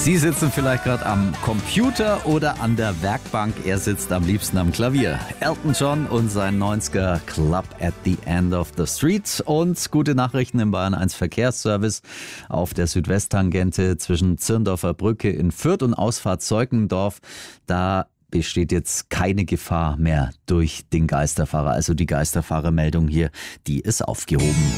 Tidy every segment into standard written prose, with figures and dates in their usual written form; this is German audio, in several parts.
Sie sitzen vielleicht gerade am Computer oder an der Werkbank. Er sitzt am liebsten am Klavier. Elton John und sein 90er Club at the End of the Street. Und gute Nachrichten im Bayern 1 Verkehrsservice auf der Südwesttangente zwischen Zirndorfer Brücke in Fürth und Ausfahrt Zeukendorf. Da besteht jetzt keine Gefahr mehr durch den Geisterfahrer. Also die Geisterfahrermeldung hier, die ist aufgehoben.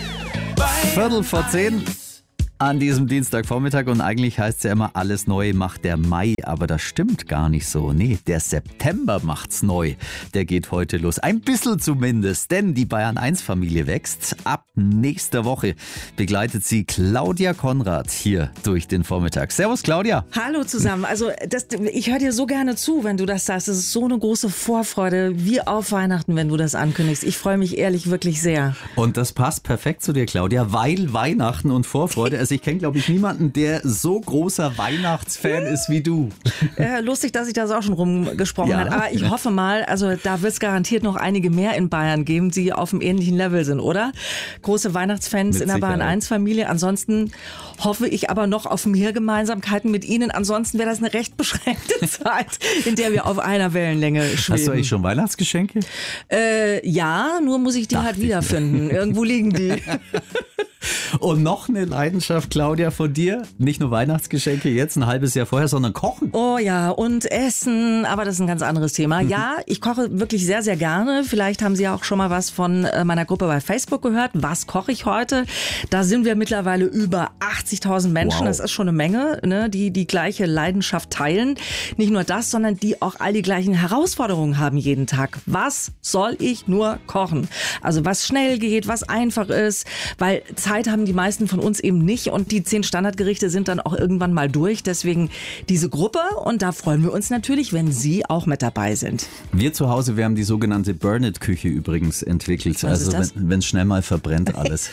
9:45 an diesem Dienstagvormittag und eigentlich heißt es ja immer, alles Neue macht der Mai, aber das stimmt gar nicht so. Nee, der September macht's neu. Der geht heute los. Ein bisschen zumindest, denn die Bayern 1 Familie wächst. Ab nächster Woche begleitet sie Claudia Konrad hier durch den Vormittag. Servus Claudia. Hallo zusammen. Also ich höre dir so gerne zu, wenn du das sagst. Es ist so eine große Vorfreude, wie auf Weihnachten, wenn du das ankündigst. Ich freue mich ehrlich wirklich sehr. Und das passt perfekt zu dir, Claudia, weil Weihnachten und Vorfreude. Also ich kenne, glaube ich, niemanden, der so großer Weihnachtsfan ist wie du. Lustig, dass ich das auch schon rumgesprochen habe. Aber ich hoffe mal, also da wird es garantiert noch einige mehr in Bayern geben, die auf einem ähnlichen Level sind, oder? Große Weihnachtsfans in der Bayern 1 Familie. Ansonsten hoffe ich aber noch auf mehr Gemeinsamkeiten mit Ihnen. Ansonsten wäre das eine recht beschränkte Zeit, in der wir auf einer Wellenlänge schweben. Hast du eigentlich schon Weihnachtsgeschenke? Ja, nur muss ich die halt wiederfinden. Irgendwo liegen die. Und noch eine Leidenschaft, Claudia, von dir. Nicht nur Weihnachtsgeschenke jetzt, ein halbes Jahr vorher, sondern Kochen. Oh ja, und Essen, aber das ist ein ganz anderes Thema. Ja, ich koche wirklich sehr, sehr gerne. Vielleicht haben Sie ja auch schon mal was von meiner Gruppe bei Facebook gehört. Was koche ich heute? Da sind wir mittlerweile über 80.000 Menschen. Wow. Das ist schon eine Menge, ne, die die gleiche Leidenschaft teilen. Nicht nur das, sondern die auch all die gleichen Herausforderungen haben jeden Tag. Was soll ich nur kochen? Also was schnell geht, was einfach ist, weil Zeit haben die meisten von uns eben nicht und die 10 Standardgerichte sind dann auch irgendwann mal durch. Deswegen diese Gruppe und da freuen wir uns natürlich, wenn Sie auch mit dabei sind. Wir zu Hause, wir haben die sogenannte Burn-It-Küche übrigens entwickelt. Also wenn es schnell mal verbrennt alles.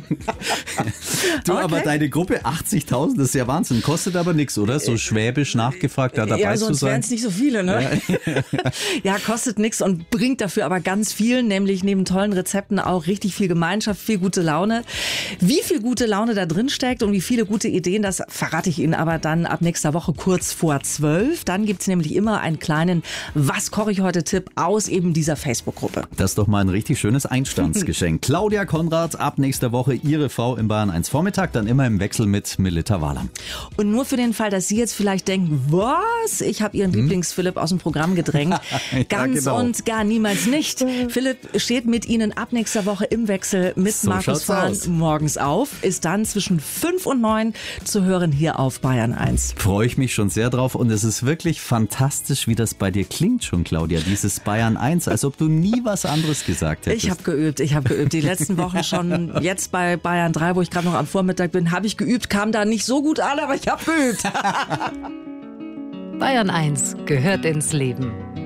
Du, okay. Aber deine Gruppe 80.000, das ist ja Wahnsinn. Kostet aber nichts, oder? So schwäbisch nachgefragt, da dabei zu sein. Ja, sonst wären es nicht so viele, ne? Ja, kostet nichts und bringt dafür aber ganz viel, nämlich neben tollen Rezepten auch richtig viel Gemeinschaft, viel gute Laune. Wie viel gute Laune da drin steckt und wie viele gute Ideen, das verrate ich Ihnen aber dann ab nächster Woche kurz vor 12. Dann gibt's nämlich immer einen kleinen Was koche ich heute Tipp aus eben dieser Facebook-Gruppe. Das ist doch mal ein richtig schönes Einstandsgeschenk. Claudia Konrad, ab nächster Woche Ihre Frau im Bayern 1 Vormittag, dann immer im Wechsel mit Melita Wahler. Und nur für den Fall, dass Sie jetzt vielleicht denken, was? Ich habe Ihren Lieblings-Philipp aus dem Programm gedrängt. Ja, Ganz genau. Und gar niemals nicht. Philipp steht mit Ihnen ab nächster Woche im Wechsel mit so Markus Fahren morgens auf, ist dann zwischen 5 und 9 zu hören hier auf Bayern 1. Freue ich mich schon sehr drauf und es ist wirklich fantastisch, wie das bei dir klingt schon, Claudia, dieses Bayern 1, als ob du nie was anderes gesagt hättest. Ich habe geübt. Die letzten Wochen schon, jetzt bei Bayern 3, wo ich gerade noch am Vormittag bin, habe ich geübt, kam da nicht so gut an, aber ich habe geübt. Bayern 1 gehört ins Leben.